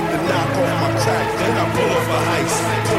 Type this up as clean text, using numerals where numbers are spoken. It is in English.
The knock on my crack, then I pull up a heist.